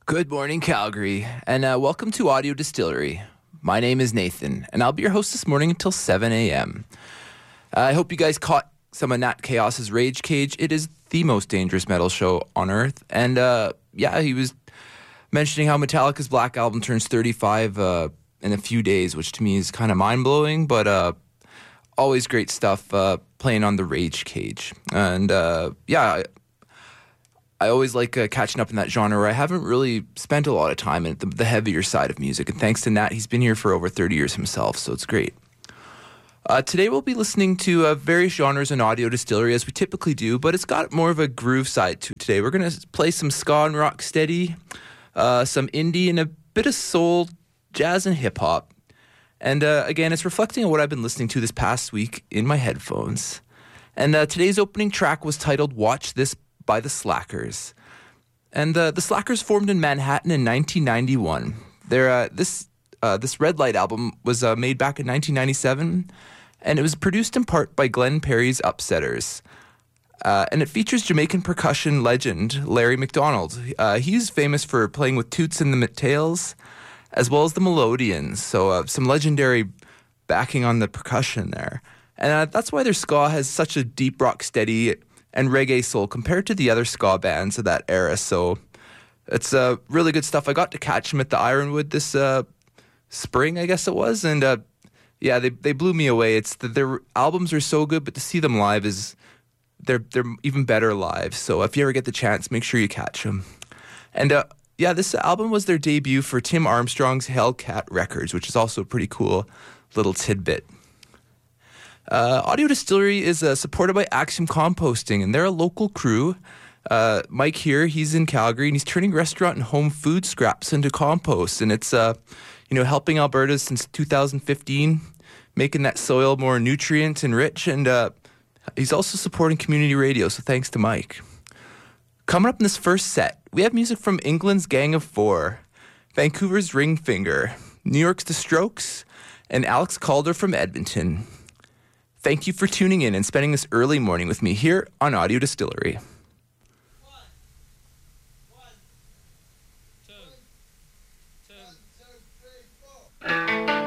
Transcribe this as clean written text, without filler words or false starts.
Good morning, Calgary, and welcome to Audio Distillery. My name is Nathan, and I'll be your host this morning until 7 a.m. I hope you guys caught some of Nat Chaos's Rage Cage. It is the most dangerous metal show on Earth, and he was mentioning how Metallica's Black Album turns 35 in a few days, which to me is kind of mind-blowing, but always great stuff playing on the Rage Cage. And I always like catching up in that genre where I haven't really spent a lot of time in the heavier side of music. And thanks to Nat, he's been here for over 30 years himself, so it's great. Today we'll be listening to various genres in Audio Distillery as we typically do, but it's got more of a groove side to it today. We're going to play some ska and rock steady, some indie, and a bit of soul, jazz, and hip-hop. And again, it's reflecting on what I've been listening to this past week in my headphones. And today's opening track was titled Watch This by the Slackers. And the Slackers formed in Manhattan in 1991. This Red Light album was made back in 1997, and it was produced in part by Glenn Perry's Upsetters. And it features Jamaican percussion legend Larry McDonald. He's famous for playing with Toots and the McTails, as well as the Melodians, so some legendary backing on the percussion there. And that's why their ska has such a deep rock steady and reggae soul compared to the other ska bands of that era. So it's really good stuff. I got to catch them at the Ironwood this spring, I guess it was, and they blew me away. Their albums are so good, but to see them live they're even better live. So if you ever get the chance, make sure you catch them. And this album was their debut for Tim Armstrong's Hellcat Records, which is also a pretty cool little tidbit. Audio Distillery is supported by Axiom Composting, and they're a local crew. Mike here, he's in Calgary, and he's turning restaurant and home food scraps into compost, and it's helping Alberta since 2015, making that soil more nutrient and rich, and he's also supporting community radio, so thanks to Mike. Coming up in this first set, we have music from England's Gang of Four, Vancouver's Ringfinger, New York's The Strokes, and Alex Calder from Edmonton. Thank you for tuning in and spending this early morning with me here on Audio Distillery.